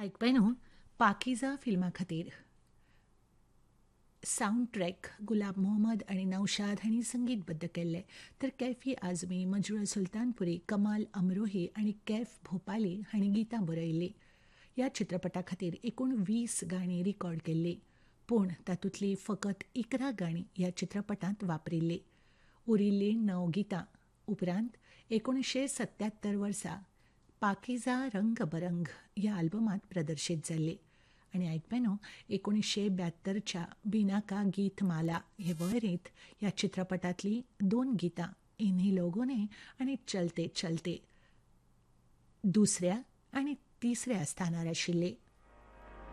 आयकपाय न्हू पाकिजा फिल्मा खातीर सावंड ट्रॅक गुलाब मोहम्मद आनी नौशाद हांणी संगीतबद्ध केल्ले तर कैफी आझमी मजरूह सुलतानपुरी कमाल अमरोही आनी कैफ भोपाली हांणी गितां बरयल्लीं. ह्या चित्रपटा खातीर एकूण 20 गाणीं रिकॉर्ड केल्लीं, पूण तातूंतलीं फकत 11 गाणीं ह्या चित्रपटांत वापरिल्लीं. उरिल्लीं 9 गितां उपरांत 1977 वर्सा पाकिजा रंग बरंग ह्या आल्बमांत प्रदर्शीत जाल्ली. आनी आयकपा न्हू 1972च्या बिनाका गीत माला हे वळेरेंत ह्या चित्रपटांतलीं 2 गितां इन्हीं लोगों ने आनी चलते चलते दुसऱ्या आनी तिसऱ्या स्थानार आशिल्लीं.